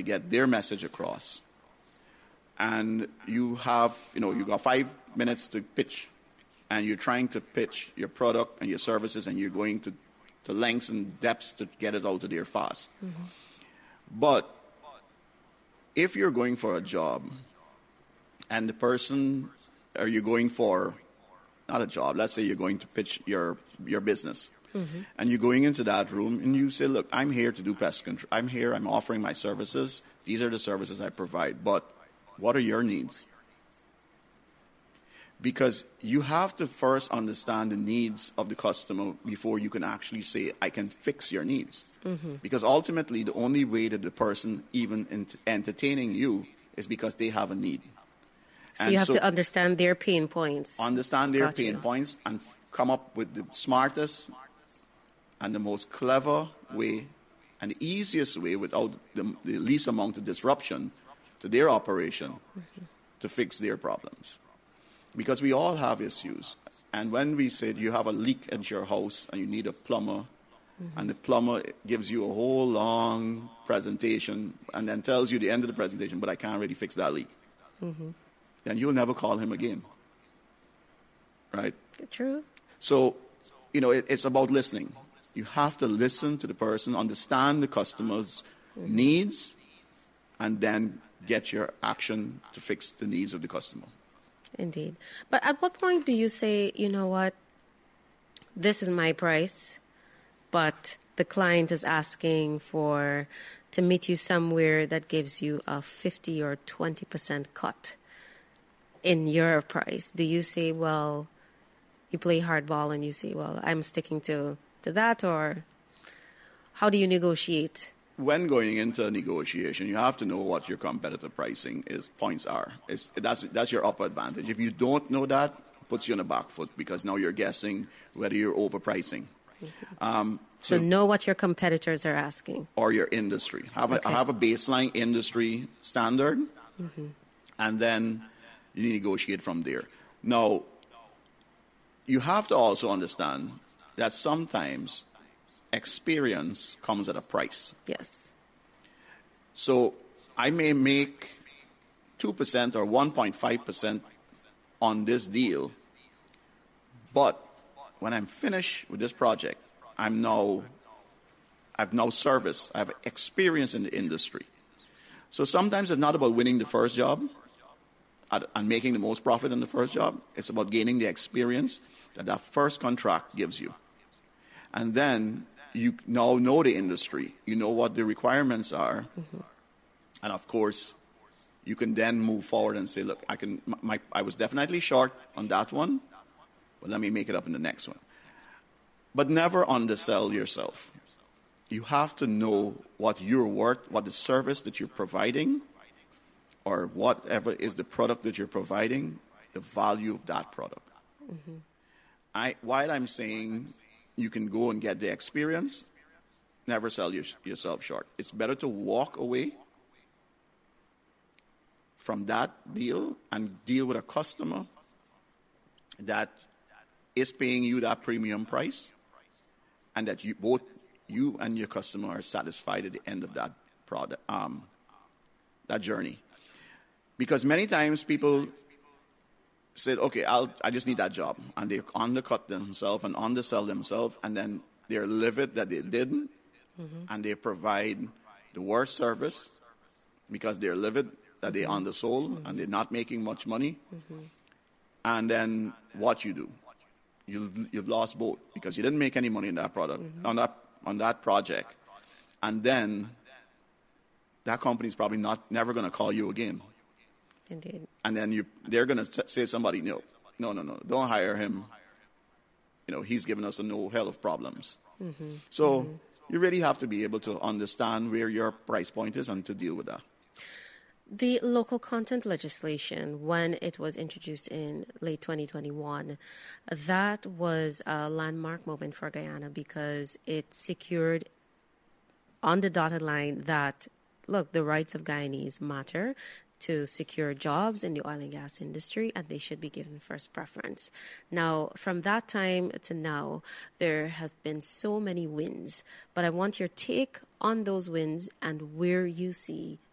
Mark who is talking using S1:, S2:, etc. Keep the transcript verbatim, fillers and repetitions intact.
S1: get their message across. And you have, you know, you got five minutes to pitch, and you're trying to pitch your product and your services, and you're going to, to lengths and depths to get it out of there fast. Mm-hmm. But if you're going for a job, and the person, or you're going for, not a job, let's say you're going to pitch your, your business, mm-hmm. and you're going into that room, and you say, look, I'm here to do pest control. I'm here, I'm offering my services. These are the services I provide, but what are your needs? Because you have to first understand the needs of the customer before you can actually say, I can fix your needs. Mm-hmm. Because ultimately, the only way that the person even ent- entertaining you is because they have a need.
S2: So
S1: and
S2: you have
S1: so
S2: to understand their pain points.
S1: Understand their
S2: Gotcha.
S1: pain points and come up with the smartest and the most clever way and the easiest way without the, the least amount of disruption to their operation mm-hmm. to fix their problems. Because we all have issues. And when we said you have a leak at your house and you need a plumber, mm-hmm. and the plumber gives you a whole long presentation and then tells you the end of the presentation, but I can't really fix that leak, mm-hmm. then you'll never call him again. Right?
S2: True.
S1: So, you know, it, it's about listening. You have to listen to the person, understand the customer's mm-hmm. needs, and then get your action to fix the needs of the customer.
S2: Indeed. But at what point do you say, you know what, this is my price, but the client is asking for to meet you somewhere that gives you a fifty or twenty percent cut in your price? Do you say, well, you play hardball and you say, well, I'm sticking to, to that, or how do you negotiate?
S1: When going into a negotiation, you have to know what your competitive pricing is, points are. It's, that's, that's your upper advantage. If you don't know that, it puts you on the back foot because now you're guessing whether you're overpricing. Mm-hmm. Um,
S2: so, so know what your competitors are asking.
S1: Or your industry. Have a,
S2: okay.
S1: have a baseline industry standard, mm-hmm. and then you negotiate from there. Now, you have to also understand that sometimes experience comes at a price.
S2: Yes.
S1: So I may make two percent or one point five percent on this deal, but when I'm finished with this project, I'm now, I've now service, I have experience in the industry. So sometimes it's not about winning the first job and making the most profit in the first job. It's about gaining the experience that that first contract gives you. And then you now know the industry. You know what the requirements are. Mm-hmm. And, of course, you can then move forward and say, look, I can. My, I was definitely short on that one, but let me make it up in the next one. But never undersell yourself. You have to know what you're worth, what the service that you're providing, or whatever is the product that you're providing, the value of that product. Mm-hmm. I, while I'm saying you can go and get the experience, never sell your, yourself short. It's better to walk away from that deal and deal with a customer that is paying you that premium price and that you both you and your customer are satisfied at the end of that product, um, that journey. Because many times people said, okay, I'll, I just need that job. And they undercut themselves and undersell themselves, and then they're livid that they didn't, mm-hmm. and they provide the worst service because they're livid that they undersold, mm-hmm. and they're not making much money. Mm-hmm. And then what you do? You've, you've lost both because you didn't make any money in that product, mm-hmm. on that on that project. And then that company's probably not never going to call you again.
S2: Indeed.
S1: And then you, they're going to say somebody, no, no, no, no, don't hire him. You know, he's given us a no hell of problems. Mm-hmm. So mm-hmm. you really have to be able to understand where your price point is and to deal with that.
S2: The local content legislation, when it was introduced in late twenty twenty-one, that was a landmark moment for Guyana because it secured on the dotted line that, look, the rights of Guyanese matter to secure jobs in the oil and gas industry, and they should be given first preference. Now, from that time to now, there have been so many wins, but I want your take on those wins and where you see